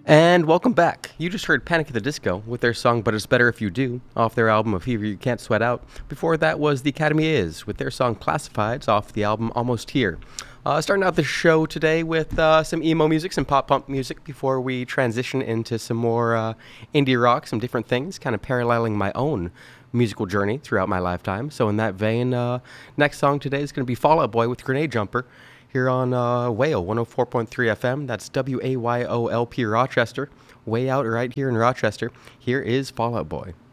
And welcome back. You just heard Panic at the Disco with their song But It's Better If You Do off their album of Fever You Can't Sweat Out. Before that was The Academy Is with their song Classifieds off the album Almost Here. Starting out the show today with some emo music, some pop punk music before we transition into some more indie rock, some different things, kind of paralleling my own musical journey throughout my lifetime. So in that vein, next song today is going to be Fall Out Boy with Grenade Jumper here on WAYO 104.3 FM. That's WAYOLP Rochester. Way out right here in Rochester. Here is Fall Out Boy.